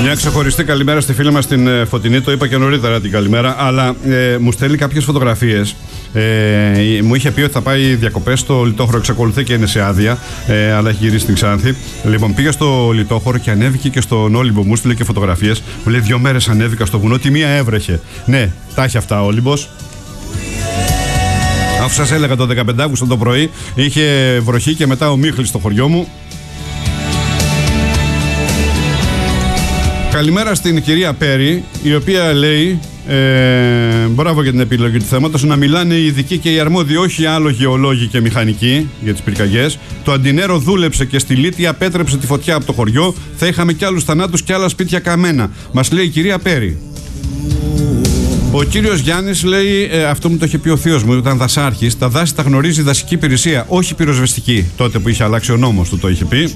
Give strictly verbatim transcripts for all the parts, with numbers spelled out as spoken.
Μια ξεχωριστή καλημέρα στη φίλη μας την Φωτεινή. Το είπα και νωρίτερα την καλημέρα, αλλά ε, μου στέλνει κάποιες φωτογραφίες. Ε, μου είχε πει ότι θα πάει διακοπές στο Λιτόχωρο. Εξακολουθεί και είναι σε άδεια, ε, αλλά έχει γυρίσει στην Ξάνθη. Λοιπόν, πήγα στο Λιτόχωρο και ανέβηκε και στον Όλυμπο. Μου στείλε και φωτογραφίες. Μου λέει: δύο μέρες ανέβηκα στο βουνό, τη μία έβρεχε. Ναι, τα έχει αυτά ο Όλυμπος. Αφού σας έλεγα το δεκαπέντε Αυγούστου το πρωί είχε βροχή και μετά ο Μίχλης στο χωριό μου. Καλημέρα στην κυρία Πέρι, η οποία λέει, ε, μπράβο για την επιλογή του θέματος, να μιλάνε οι ειδικοί και οι αρμόδιοι, όχι άλλο γεωλόγοι και μηχανικοί για τις πυρκαγιές. Το αντινέρο δούλεψε και στη Λύτη απέτρεψε τη φωτιά από το χωριό. Θα είχαμε κι άλλους θανάτους και άλλα σπίτια καμένα. Μας λέει η κυρία Πέρι. Ο κύριος Γιάννης λέει, ε, αυτό μου το είχε πει ο θείος μου, ήταν δασάρχης. Τα δάση τα γνωρίζει η δασική υπηρεσία, όχι πυροσβεστική. Τότε που είχε αλλάξει ο νόμος του το είχε πει.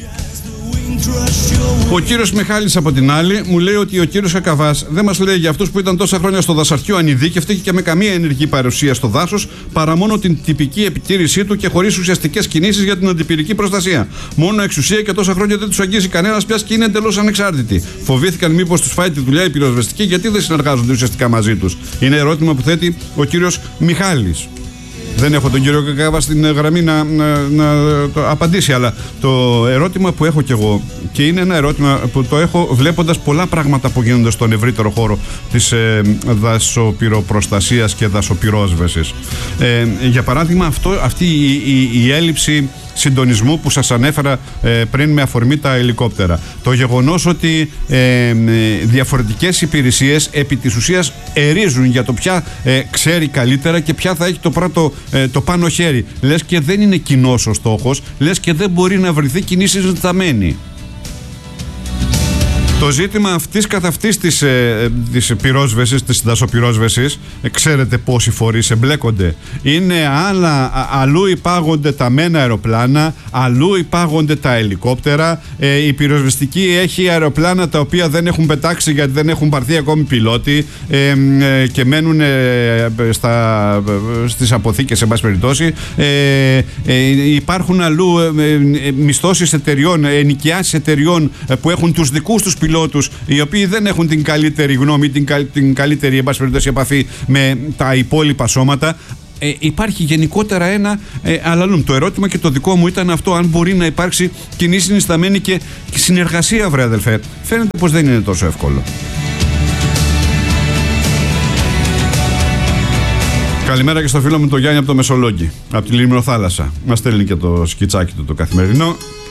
Ο κύριος Μιχάλης από την άλλη μου λέει ότι ο κύριος Κακαβάς δεν μας λέει για αυτούς που ήταν τόσα χρόνια στο δασαρχείο ανειδίκευτοι και με καμία ενεργή παρουσία στο δάσος, παρά μόνο την τυπική επιτήρησή του και χωρίς ουσιαστικές κινήσεις για την αντιπυρική προστασία. Μόνο εξουσία και τόσα χρόνια δεν τους αγγίζει κανένας πια και είναι εντελώς ανεξάρτητοι. Φοβήθηκαν μήπως τους φάει τη δουλειά η πυροσβεστική, γιατί δεν συνεργάζονται ουσιαστικά μαζί τους. Είναι ερώτημα που θέτει ο κύριος Μιχάλης. Δεν έχω τον κύριο Κακάβα στην γραμμή να, να, να το απαντήσει, αλλά το ερώτημα που έχω κι εγώ, και είναι ένα ερώτημα που το έχω βλέποντας πολλά πράγματα που γίνονται στον ευρύτερο χώρο της ε, δασοπυροπροστασίας και δασοπυρόσβεσης. Ε, για παράδειγμα, αυτό, αυτή η, η, η έλλειψη συντονισμού που σας ανέφερα ε, πριν με αφορμή τα ελικόπτερα. Το γεγονός ότι ε, διαφορετικές υπηρεσίες επί της ουσίας ερίζουν για το ποια ε, ξέρει καλύτερα και ποια θα έχει το, πρώτο, ε, το πάνω χέρι. Λες και δεν είναι κοινός ο στόχος, λες και δεν μπορεί να βρεθεί κοινή συζηταμένη. Το ζήτημα αυτής καθ' αυτής της, ε, της πυρόσβεσης, της δασοπυρόσβεσης, ε, ξέρετε πόσοι φορείς εμπλέκονται. Είναι άλλα, α, αλλού υπάγονται τα μένα αεροπλάνα, αλλού υπάγονται τα ελικόπτερα. Ε, η πυροσβεστική έχει αεροπλάνα τα οποία δεν έχουν πετάξει γιατί δεν έχουν πάρθει ακόμη πιλότοι ε, ε, και μένουν ε, στα, στις αποθήκες, εν πάση περιπτώσει. Ε, ε, υπάρχουν αλλού ε, ε, μισθώσεις εταιριών, ενοικιάσεις εταιριών ε, που έχουν τους δικούς τους πιλότους, οι οποίοι δεν έχουν την καλύτερη γνώμη, την, καλ, την καλύτερη εν πάση περιπτώσει επαφή με τα υπόλοιπα σώματα. Ε, υπάρχει γενικότερα ένα ε, αλλαλούμ. Το ερώτημα και το δικό μου ήταν αυτό, αν μπορεί να υπάρξει κοινή συνισταμένη και, και συνεργασία, βρε αδελφέ. Φαίνεται πως δεν είναι τόσο εύκολο. Καλημέρα και στο φίλο μου τον Γιάννη από το Μεσολόγγι, από τη Λιμνοθάλασσα. Μας στέλνει και το σκιτσάκι του το καθημερινό.